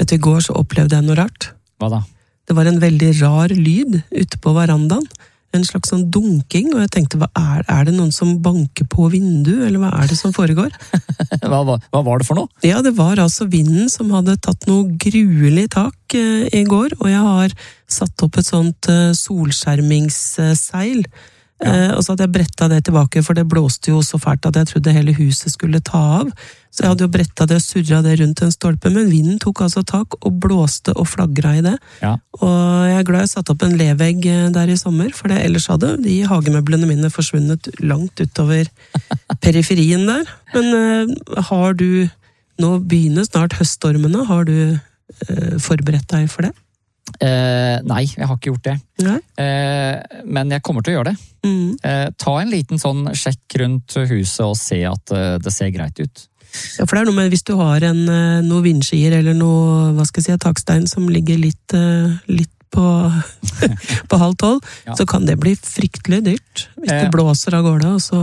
Vet du, i går så opplevde jeg noe rart. Hva da? Det var en veldig rar lyd ute på verandaen. En slags sånn dunking, og jeg tenkte, er det noen som banker på vindu, eller hva er det som foregår? Hva var det for noe? Ja, det var altså vinden som hadde tatt noe gruelig tak i går, og jeg har satt opp et sånt solskjermingsseil, og så hadde jeg brettet det tilbake, for det blåste jo så fælt at jeg trodde hele huset skulle ta av. Så jeg hadde jo brettet det og surret det rundt en stolpe, men vinden tok altså tak og blåste og flagret i det. Ja. Og jeg er glad jeg satt opp en levegg der i sommer, for ellers hadde de hagemøblene mine forsvunnet langt utover periferien der. Men har du, nå begynner snart høststormene, har du forberedt deg for det? Nei, jeg har ikke gjort det. Men jeg kommer til å gjøre det. Ta en liten sånn sjekk rundt huset og se at det ser greit ut. Ja, for det er noe med hvis du har noe vindskier eller noe, hva skal jeg si, takstein som ligger litt på, på halv 12, ja. Så kan det bli fryktelig dyrt hvis det blåser av gårde. Og så...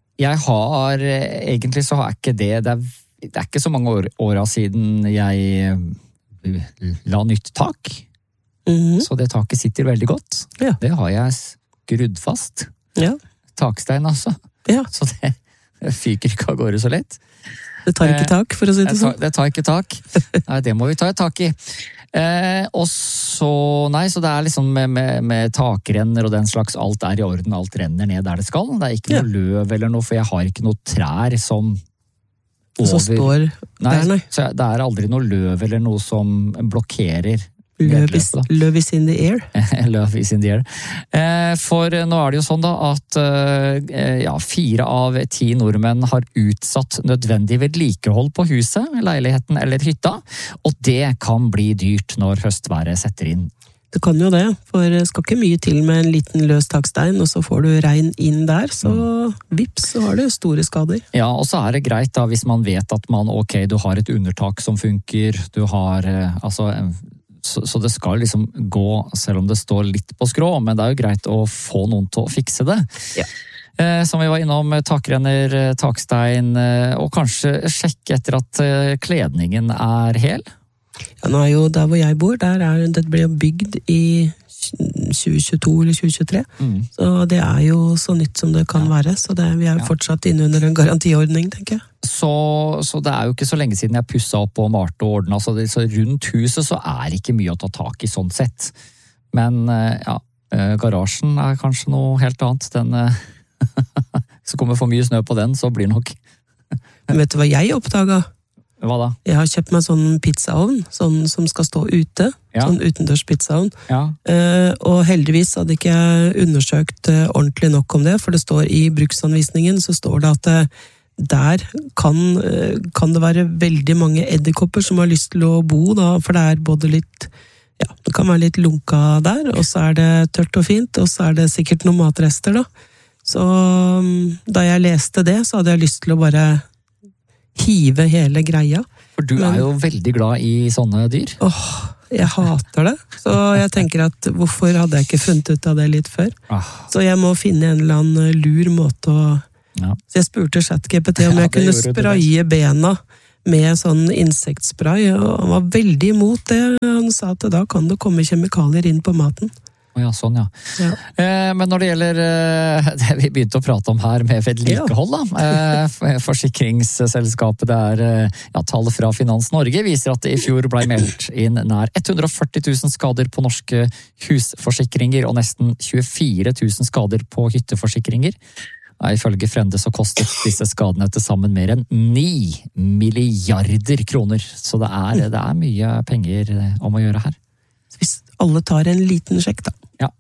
Egentlig så har jeg ikke det. Det er ikke så mange åra siden jeg la nytt tak. Så det taket sitter veldig godt. Ja. Det har jeg skrudd fast. Ja. Takstein altså. Ja. Så det fyker ikke av gårde så lett. Det tar ikke tak, for å si det sånn. Det tar ikke tak. Nei, det må vi ta et tak i. Og så, så det er liksom med takrenner og den slags, alt er i orden, alt renner ned der det skal. Det er ikke noe løv eller noe, for jeg har ikke noe trær som over... Så står der, nei. Så det er aldri noe løv eller noe som blokkerer. Love is in the air. Love is in the air. For nå er det jo sånn da at 4 av 10 nordmenn har utsatt nødvendig vedlikehold på huset, leiligheten eller hytta, og det kan bli dyrt når høstværet setter inn. Det kan jo det, for det skal ikke mye til med en liten løs takstein, og så får du regn inn der, så vips, så har du store skader. Ja, og så er det greit da, hvis man vet at du har et undertak som funker, du har, så det skal liksom gå, selv om det står litt på skrå, men det er jo greit å få noen til å fikse det. Ja. Som vi var innom, takrenner, takstein, og kanskje sjekke etter at kledningen er hel. Ja, nå er jo der hvor jeg bor, det ble jo bygd i 2022 eller 2023, så det er jo så nytt som det kan være, så vi er jo fortsatt inne under en garantiordning, tenker jeg. Så det er jo ikke så lenge siden jeg pusset opp og malte og ordnet, så rundt huset så er ikke mye å ta tak i sånn sett. Men garasjen er kanskje noe helt annet. Så kommer for mye snø på den, så blir nok... Men vet du hva jeg oppdaget? Hva da? Jeg har kjøpt meg sånn pizzaovn, sånn som skal stå ute, sånn utendørs pizzaovn. Ja. Og heldigvis hadde ikke jeg undersøkt ordentlig nok om det, for det står i bruksanvisningen, så står det at der kan det være veldig mange edderkopper som har lyst til å bo, da, for det er både litt, det kan være litt lunka der, og så er det tørt og fint, og så er det sikkert noen matrester da. Så da jeg leste det, så hadde jeg lyst til å bare hive hele greia. For du er jo veldig glad i sånne dyr. Jeg hater det. Så jeg tenker at hvorfor hadde jeg ikke funnet ut av det litt før? Så jeg må finne en eller annen lur måte å... Så jeg spurte ChatGPT om jeg kunne spraye bena med sånn insektspray, og han var veldig imot det. Han sa at da kan det komme kjemikalier inn på maten. Ja, sånn, ja. Men når det gjelder det vi begynte å prate om her med vedlikehold, forsikringsselskapet, tall fra Finans Norge viser at det i fjor ble meldt inn nær 140 000 skader på norske husforsikringer og nesten 24 000 skader på hytteforsikringer. Ifølge Frende så kostet disse skadene til sammen mer enn 9 milliarder kroner. Så det er mye penger om å gjøre her. Hvis alle tar en liten sjekk, da. Ja.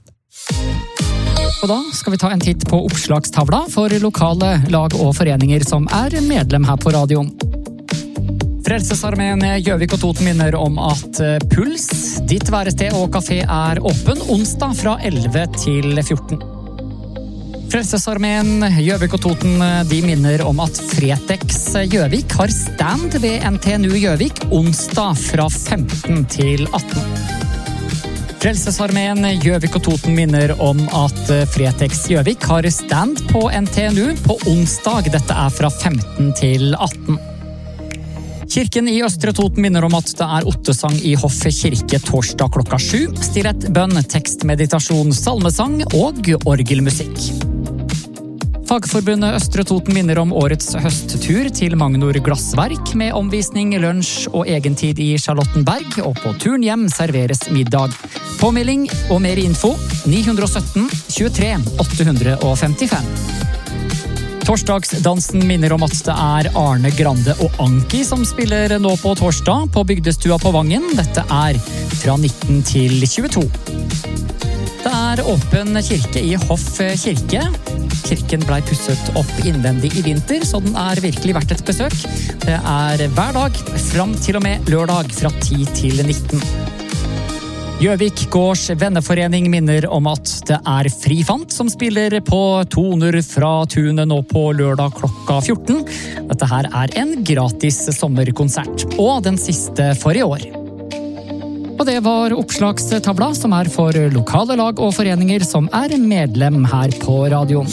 Og da skal vi ta en titt på oppslagstavla for lokale lag og foreninger som er medlem her på radioen. Frelsesarmeen Gjøvik og Toten minner om at Puls, ditt værested og kafé er åpen onsdag fra 11 til 14. Frelsesarmeen Gjøvik og Toten de minner om at Fretex Gjøvik har stand ved NTNU Gjøvik onsdag fra 15 til 18. Frelsesarmeen Gjøvik og Toten minner om at Fretex Gjøvik har stand på NTNU på onsdag. Dette er fra 15 til 18. Kirken i Østre Toten minner om at det ottesang i Hoff kirke torsdag klokka 7, stillhet, bønn, tekstmeditasjon, salmesang og orgelmusikk. Fagforbundet Østre Toten minner om årets høsttur til Magnor Glassverk med omvisning, lunsj og egentid i Charlottenberg, og på turen hjem serveres middag. Påmelding og mer info 917 23 855. Torsdagsdansen minner om at det Arne Grande og Anki som spiller nå på torsdag på Bygdestua på Vangen. Dette fra 19 til 22. Det åpen kirke i Hoff kirke. Kirken ble pusset opp innvendig i vinter, så den virkelig verdt et besøk. Det hver dag, fram til og med lørdag fra 10 til 19. Gjøvik Gårds venneforening minner om at det Frifant som spiller på toner fra tunet nå på lørdag klokka 14. Dette her en gratis sommerkonsert, og den siste for i år. Og det var oppslagstavla som for lokale lag og foreninger som medlem her på radioen.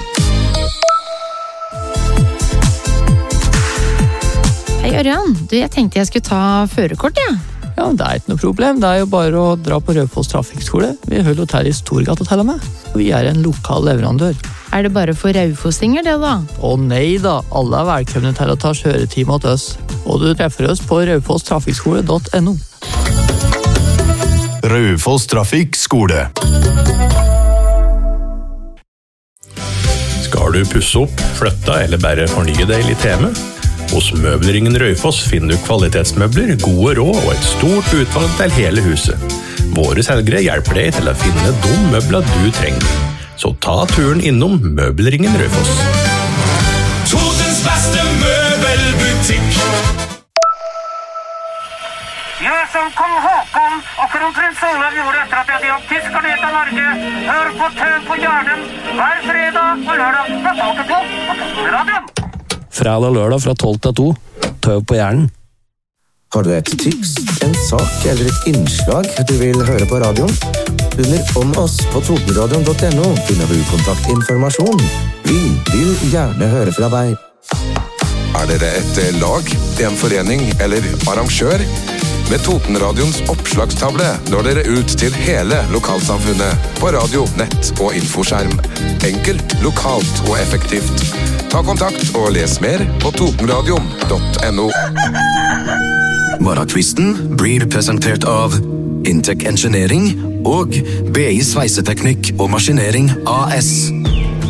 Hei Ørjan, jeg tenkte jeg skulle ta førerkort, ja. Ja, det ikke noe problem. Det jo bare å dra på Raufoss trafikkskole. Vi holder til i Storgata til og med. Vi en lokal leverandør. Det bare for raufossinger det da? Å nei da, alle velkomne til å ta kjøretime til oss. Og du treffer oss på raufosstrafikkskole.no. Raufoss trafikkskole. Skal du pusse opp, flytte eller bare fornye deg litt hjemme? Hos Møbelringen Raufoss finner du kvalitetsmøbler, gode råd og et stort utvalg til hele huset. Våre selgere hjelper deg til å finne de møbler du trenger. Så ta turen innom Møbelringen Raufoss. Totens beste møbelbutikk. Gjør som kong Håkon og kronprins Olav gjorde etter at de hadde tyskerne ut av Norge. Hør på Tøv på Hjernen hver fredag og lørdag fra 12 til 2 på Totenradioen. Fredag og lørdag fra 12 til 2. Tøv på Hjernen. Har du et tips, en sak eller et innslag du vil høre på radioen? Under om oss på totenradioen.no finner du kontaktinformasjon. Vi vil gjerne høre fra deg. Dere et lag, en forening eller arrangør? Med Totenradions oppslagstavle når dere ut til hele lokalsamfunnet på radio, nett og infoskjerm. Enkelt, lokalt og effektivt. Ta kontakt og les mer på totenradion.no. Morgenkvisten blir presentert av Intec Engineering og BI Sveiseteknikk og Maskinering AS.